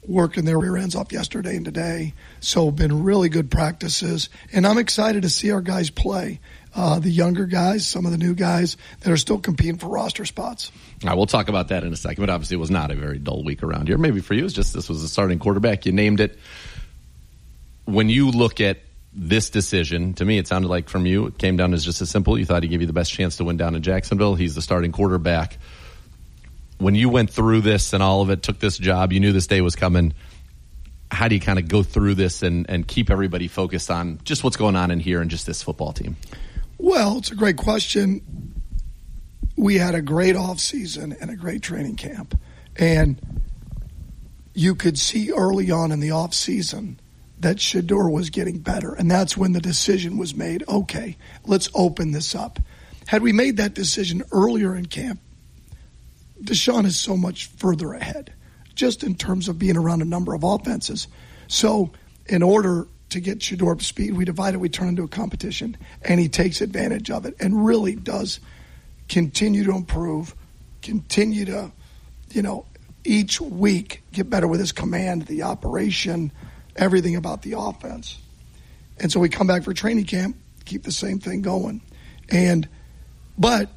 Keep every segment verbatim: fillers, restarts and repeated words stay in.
working their rear ends off yesterday and today. So been really good practices. And I'm excited to see our guys play. Uh, the younger guys, some of the new guys that are still competing for roster spots. All right, we'll talk about that in a second. But obviously it was not a very dull week around here. Maybe for you, it's just this was the starting quarterback. You named it. When you look at this decision, to me, it sounded like from you, it came down as just as simple. You thought he'd give you the best chance to win down in Jacksonville. He's the starting quarterback. When you went through this and all of it, took this job, you knew this day was coming. How do you kind of go through this and, and keep everybody focused on just what's going on in here and just this football team? Well, it's a great question. We had a great offseason and a great training camp. And you could see early on in the offseason that Shedeur was getting better. And that's when the decision was made, okay, let's open this up. Had we made that decision earlier in camp, Deshaun is so much further ahead, just in terms of being around a number of offenses. So in order to get Shedeur up to speed, we divide it, we turn into a competition, and he takes advantage of it and really does continue to improve, continue to, you know, each week get better with his command, the operation, everything about the offense. And so we come back for training camp, keep the same thing going. And but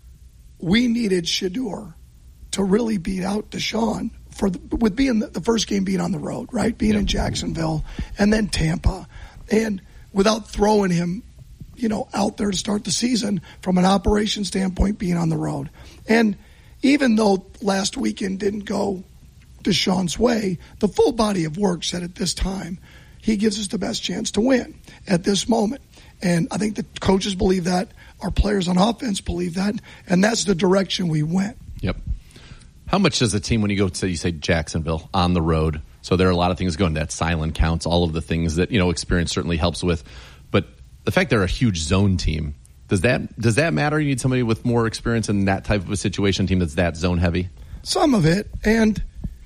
we needed Shedeur to really beat out Deshaun for the, with being the, the first game being on the road, right? Being yep. in Jacksonville and then Tampa. And without throwing him, you know, out there to start the season from an operation standpoint being on the road. And even though last weekend didn't go Deshaun's way, the full body of work said at this time, he gives us the best chance to win at this moment. And I think the coaches believe that, our players on offense believe that, and that's the direction we went. Yep. How much does a team, when you go to, you say Jacksonville, on the road, so there are a lot of things going, that silent counts, all of the things that, you know, experience certainly helps with, but the fact they're a huge zone team, does that does that matter? You need somebody with more experience in that type of a situation, team that's that zone heavy? Some of it, and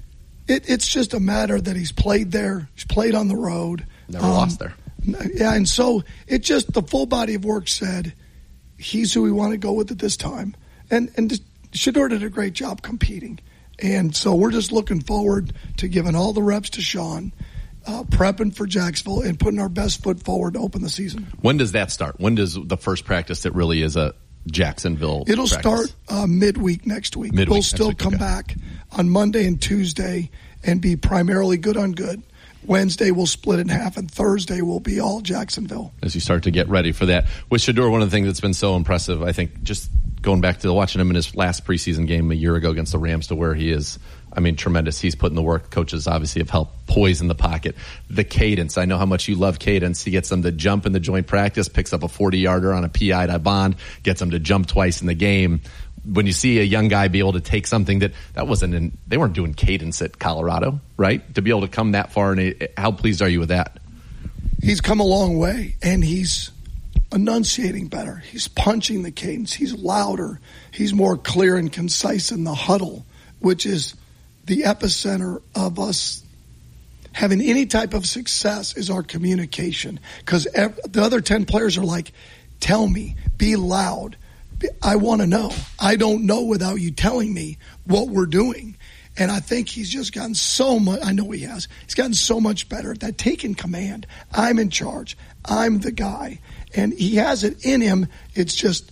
it, it's just a matter that he's played there, he's played on the road. Never um, lost there. Yeah, and so it just, the full body of work said he's who we want to go with at this time. And, and just, Shedeur did a great job competing. And so we're just looking forward to giving all the reps to Sean, uh, prepping for Jacksonville, and putting our best foot forward to open the season. When does that start? When does the first practice that really is a Jacksonville It'll practice? start uh, midweek next week. Midweek we'll next still week, come okay. back on Monday and Tuesday and be primarily good on good. Wednesday we'll split in half, and Thursday will be all Jacksonville. As you start to get ready for that. With Shedeur, one of the things that's been so impressive, I think, just going back to watching him in his last preseason game a year ago against the Rams to where he is, I mean, tremendous. He's putting the work. Coaches obviously have helped poise in the pocket. The cadence. I know how much you love cadence. He gets them to jump in the joint practice, picks up a forty-yarder on a P I to Bond, gets them to jump twice in the game. When you see a young guy be able to take something that, that wasn't in, they weren't doing cadence at Colorado, right? To be able to come that far, and how pleased are you with that? He's come a long way, and he's enunciating better. He's punching the cadence. He's louder. He's more clear and concise in the huddle, which is the epicenter of us having any type of success is our communication. Because the other ten players are like, tell me, be loud. I want to know. I don't know without you telling me what we're doing. And I think he's just gotten so much. I know he has. He's gotten so much better at that, taking command. I'm in charge. I'm the guy. And he has it in him. It's just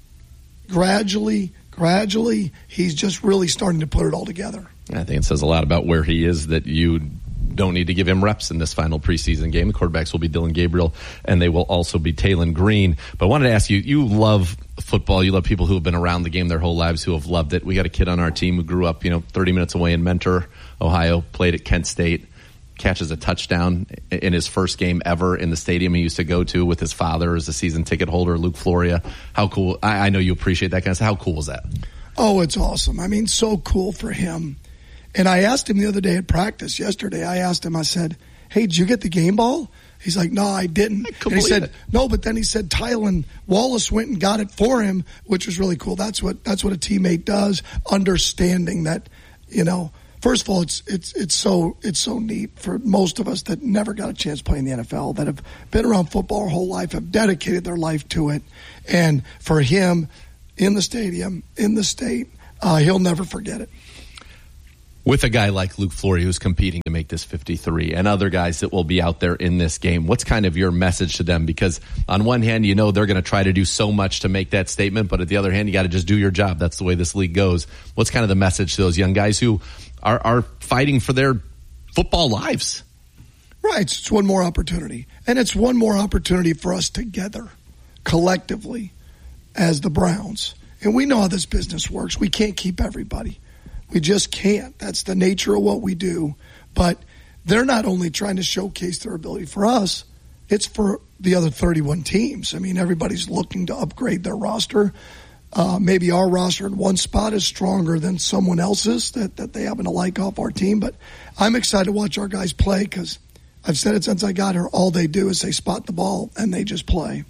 gradually, gradually, he's just really starting to put it all together. I think it says a lot about where he is that you don't need to give him reps in this final preseason game. The quarterbacks will be Dillon Gabriel, and they will also be Taylen Green. But I wanted to ask you, you love football. You love people who have been around the game their whole lives, who have loved it. We got a kid on our team who grew up, you know, thirty minutes away in Mentor, Ohio, played at Kent State, catches a touchdown in his first game ever in the stadium he used to go to with his father as a season ticket holder, Luke Floria. How cool. I, I know you appreciate that kind of stuff. How cool was that? Oh, it's awesome. I mean, so cool for him. And I asked him the other day at practice yesterday, I asked him, I said, hey, did you get the game ball? He's like, no, I didn't. I and he said, it. no, but then he said Tylan Wallace went and got it for him, which was really cool. That's what that's what a teammate does, understanding that, you know, first of all, it's it's it's so it's so neat for most of us that never got a chance to play in the N F L, that have been around football our whole life, have dedicated their life to it. And for him, in the stadium, in the state, uh, he'll never forget it. With a guy like Luke Flory who's competing to make this fifty-three and other guys that will be out there in this game, what's kind of your message to them? Because on one hand, you know they're going to try to do so much to make that statement, but at the other hand, you got to just do your job. That's the way this league goes. What's kind of the message to those young guys who are, are fighting for their football lives? Right. It's one more opportunity. And it's one more opportunity for us together, collectively, as the Browns. And we know how this business works. We can't keep everybody. We just can't. That's the nature of what we do. But they're not only trying to showcase their ability for us, it's for the other thirty-one teams. I mean, everybody's looking to upgrade their roster. Uh, maybe our roster in one spot is stronger than someone else's that, that they happen to like off our team. But I'm excited to watch our guys play because I've said it since I got here. All they do is they spot the ball and they just play.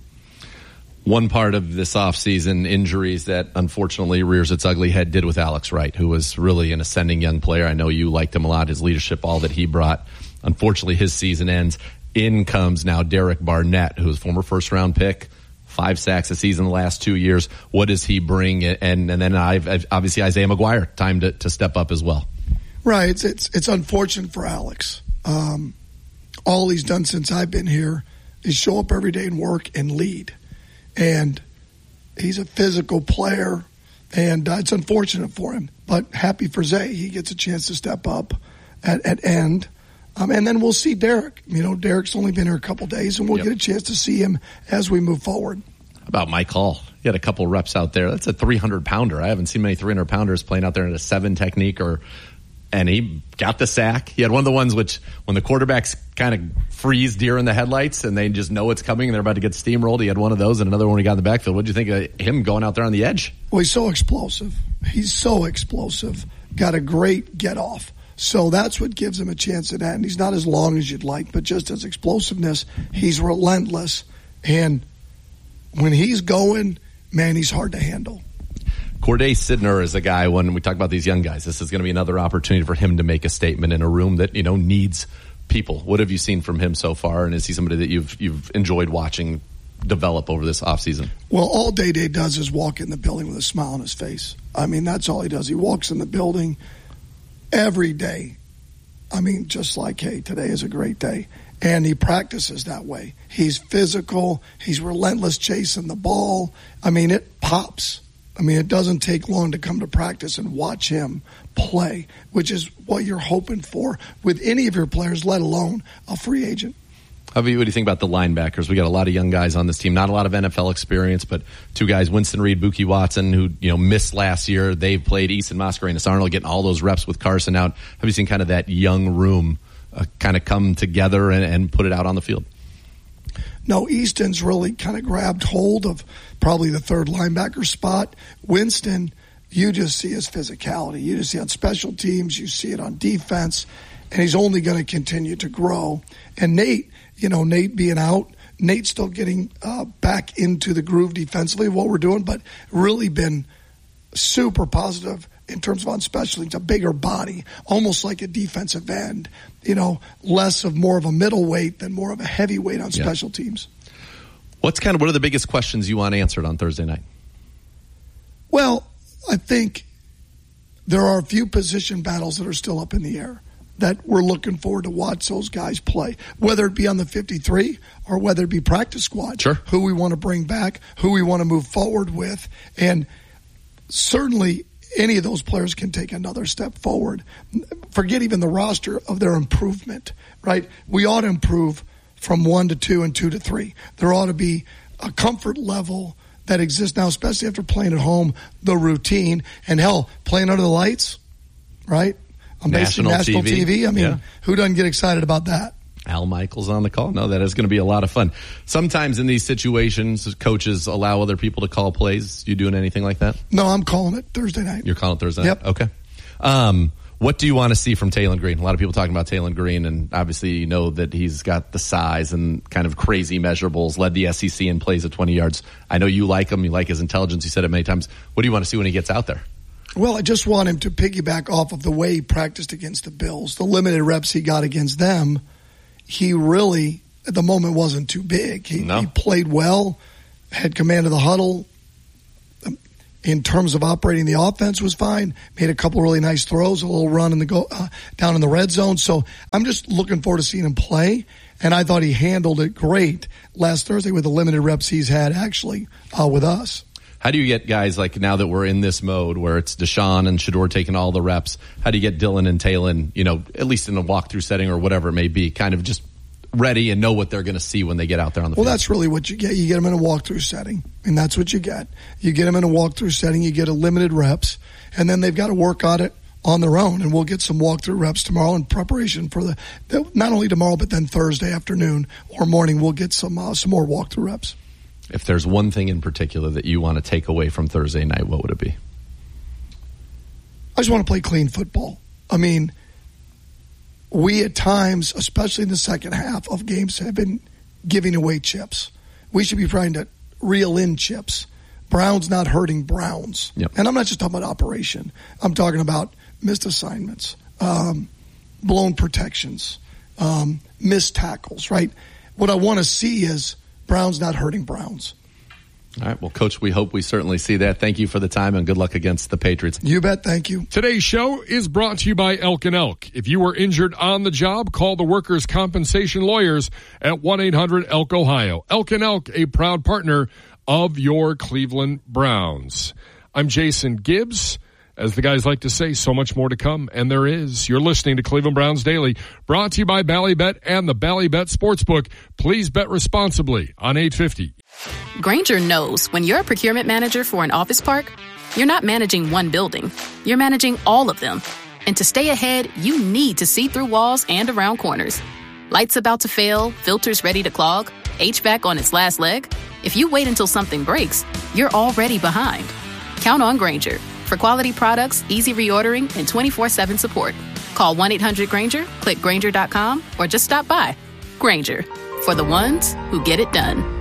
One part of this offseason injuries that unfortunately rears its ugly head did with Alex Wright, who was really an ascending young player. I know you liked him a lot, his leadership, all that he brought. Unfortunately, his season ends. In comes now Derek Barnett, who is a former first-round pick, five sacks a season the last two years. What does he bring? And and then I've, obviously Isaiah McGuire, time to, to step up as well. Right. It's, it's, it's unfortunate for Alex. Um, all he's done since I've been here is show up every day and work and lead. And he's a physical player, and uh, it's unfortunate for him. But happy for Zay. He gets a chance to step up at, at end. Um, and then we'll see Derek. You know, Derek's only been here a couple days, and we'll yep. get a chance to see him as we move forward. How about Mike Hall? He had a couple reps out there. That's a three hundred pounder. I haven't seen many three hundred pounders playing out there in a seven technique or – and he got the sack. He had one of the ones which, when the quarterbacks kind of freeze deer in the headlights and they just know it's coming and they're about to get steamrolled, he had one of those and another one he got in the backfield. What did you think of him going out there on the edge? Well, he's so explosive. He's so explosive. Got a great get-off. So that's what gives him a chance at end. He's not as long as you'd like, but just his explosiveness, he's relentless. And when he's going, man, he's hard to handle. Corday Sidner is a guy, when we talk about these young guys, this is going to be another opportunity for him to make a statement in a room that, you know, needs people. What have you seen from him so far, and is he somebody that you've you've enjoyed watching develop over this offseason? Well, all Day Day does is walk in the building with a smile on his face. I mean, that's all he does. He walks in the building every day. I mean, just like, hey, today is a great day. And he practices that way. He's physical. He's relentless chasing the ball. I mean, it pops. I mean, it doesn't take long to come to practice and watch him play, which is what you're hoping for with any of your players, let alone a free agent. How about you? What do you think about the linebackers? We got a lot of young guys on this team, not a lot of N F L experience, but two guys, Winston Reed, Buki Watson, who you know missed last year. They've played. Easton Mascarenas Arnold getting all those reps with Carson out. Have you seen kind of that young room uh, kind of come together and, and put it out on the field? No, Easton's really kind of grabbed hold of probably the third linebacker spot. Winston, you just see his physicality. You just see it on special teams. You see it on defense. And he's only going to continue to grow. And Nate, you know, Nate being out, Nate's still getting uh, back into the groove defensively of what we're doing, but really been super positive in terms of on special teams, a bigger body, almost like a defensive end, you know, less of more of a middleweight than more of a heavyweight on yeah. special teams. What's kind of, what are the biggest questions you want answered on Thursday night? Well, I think there are a few position battles that are still up in the air that we're looking forward to watch those guys play, whether it be on the fifty-three or whether it be practice squad, sure. who we want to bring back, who we want to move forward with. And certainly any of those players can take another step forward. Forget even the roster of their improvement, right? We ought to improve from one to two and two to three. There ought to be a comfort level that exists now, especially after playing at home, the routine, and hell, playing under the lights, right? On national, national T V. T V. I mean, yeah. Who doesn't get excited about that? Al Michaels on the call. No, that is going to be a lot of fun. Sometimes in these situations, coaches allow other people to call plays. You doing anything like that? No, I'm calling it Thursday night. You're calling it Thursday yep. night? Okay. Um, what do you want to see from Taylen Green? A lot of people talking about Taylen Green, and obviously you know that he's got the size and kind of crazy measurables, led the S E C in plays at twenty yards. I know you like him. You like his intelligence. You said it many times. What do you want to see when he gets out there? Well, I just want him to piggyback off of the way he practiced against the Bills. The limited reps he got against them, he really, at the moment, wasn't too big. He, no. he played well, had command of the huddle. in terms of operating the offense was fine. Made a couple really nice throws, a little run in the go uh, down in the red zone. So I'm just looking forward to seeing him play. And I thought he handled it great last Thursday with the limited reps he's had actually uh, with us. How do you get guys, like now that we're in this mode where it's Deshaun and Shedeur taking all the reps, how do you get Dylan and Talon, you know, at least in a walkthrough setting or whatever it may be, kind of just ready and know what they're going to see when they get out there on the well, field? Well, that's really what you get. You get them in a walkthrough setting, and that's what you get. You get them in a walkthrough setting, you get a limited reps, and then they've got to work on it on their own, and we'll get some walkthrough reps tomorrow in preparation for the, the not only tomorrow, but then Thursday afternoon or morning, we'll get some uh, some more walkthrough reps. If there's one thing in particular that you want to take away from Thursday night, what would it be? I just want to play clean football. I mean, we at times, especially in the second half of games, have been giving away chips. We should be trying to reel in chips. Browns not hurting Browns. Yep. And I'm not just talking about operation. I'm talking about missed assignments, um, blown protections, um, missed tackles, right? What I want to see is Browns not hurting Browns. All right. Well, Coach, we hope we certainly see that. Thank you for the time and good luck against the Patriots. You bet. Thank you. Today's show is brought to you by Elk and Elk. If you were injured on the job, call the workers' compensation lawyers at one eight hundred elk ohio. Elk and Elk, a proud partner of your Cleveland Browns. I'm Jason Gibbs. As the guys like to say, so much more to come, and there is. You're listening to Cleveland Browns Daily, brought to you by Ballybet and the Ballybet Sportsbook. Please bet responsibly on eight fifty. Grainger knows when you're a procurement manager for an office park, you're not managing one building. You're managing all of them. And to stay ahead, you need to see through walls and around corners. Lights about to fail, filters ready to clog, H V A C on its last leg. If you wait until something breaks, you're already behind. Count on Grainger for quality products, easy reordering, and twenty-four seven support. Call one eight hundred Grainger, click Grainger dot com, or just stop by. Grainger, for the ones who get it done.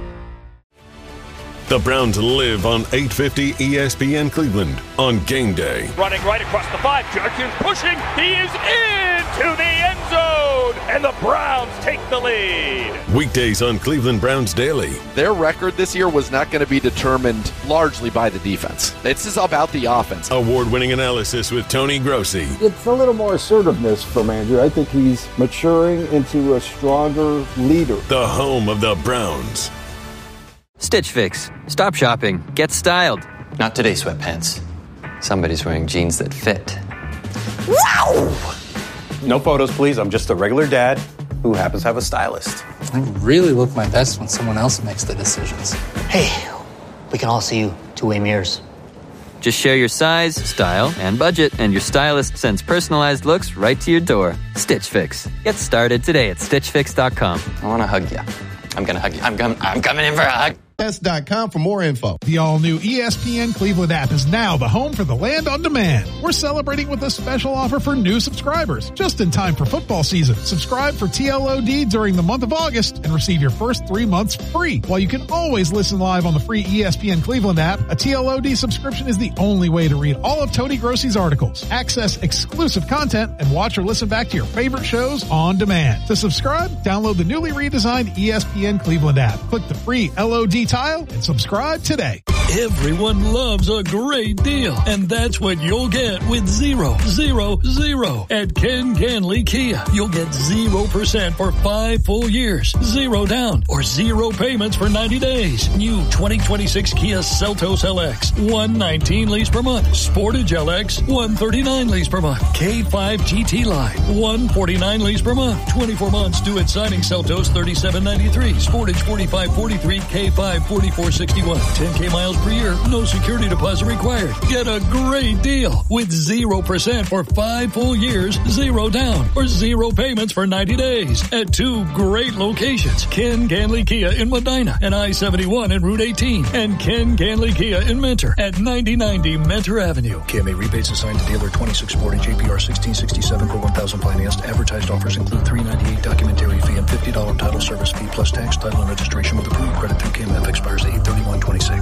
The Browns live on eight fifty E S P N Cleveland on game day. Running right across the five. Judkins pushing. He is into the end zone. And the Browns take the lead. Weekdays on Cleveland Browns Daily. Their record this year was not going to be determined largely by the defense. This is about the offense. Award-winning analysis with Tony Grossi. It's a little more assertiveness from Andrew. I think he's maturing into a stronger leader. The home of the Browns. Stitch Fix. Stop shopping. Get styled. Not today, sweatpants. Somebody's wearing jeans that fit. Wow! No photos, please. I'm just a regular dad who happens to have a stylist. I really look my best when someone else makes the decisions. Hey, we can all see you two-way mirrors. Just share your size, style, and budget, and your stylist sends personalized looks right to your door. Stitch Fix. Get started today at stitch fix dot com. I want to hug you. I'm going to hug you. I'm, com- I'm coming in for a hug. dot com for more info. The all-new E S P N Cleveland app is now the home for the land on demand. We're celebrating with a special offer for new subscribers, just in time for football season. Subscribe for T L O D during the month of August and receive your first three months free. While you can always listen live on the free E S P N Cleveland app, a T L O D subscription is the only way to read all of Tony Grossi's articles, access exclusive content, and watch or listen back to your favorite shows on demand. To subscribe, download the newly redesigned E S P N Cleveland app. Click the free L O D tile and subscribe today. Everyone loves a great deal, and that's what you'll get with zero, zero, zero at Ken Ganley Kia. You'll get zero percent for five full years, zero down, or zero payments for ninety days. New twenty twenty-six Kia Seltos L X, one nineteen lease per month. Sportage L X, one thirty-nine lease per month. K five G T Line, one forty-nine lease per month. twenty-four months due at signing. Seltos thirty-seven ninety-three. Sportage forty-five forty-three. K five forty-four sixty-one. ten K miles per year. No security deposit required. Get a great deal with zero percent for five full years, zero down, or zero payments for ninety days at two great locations. Ken Ganley Kia in Medina and I seventy-one and Route eighteen, and Ken Ganley Kia in Mentor at ninety ninety Mentor Avenue. K M A rebates assigned to dealer twenty-six forty J P R sixteen sixty-seven per one thousand financed. Advertised offers include three ninety-eight documentary fee and fifty dollars title service fee plus tax, title, and registration with approved credit through K M F expires eight thirty-one twenty-six.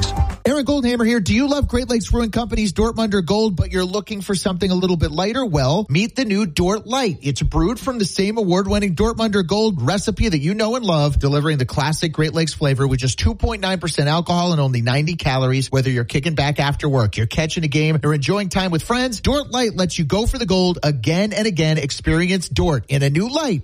Aaron Goldhammer here. Do you love Great Lakes Brewing Company's Dortmunder Gold, but you're looking for something a little bit lighter? Well, meet the new Dort Light. It's brewed from the same award-winning Dortmunder Gold recipe that you know and love, delivering the classic Great Lakes flavor with just two point nine percent alcohol and only ninety calories. Whether you're kicking back after work, you're catching a game, or enjoying time with friends, Dort Light lets you go for the gold again and again. Experience Dort in a new light.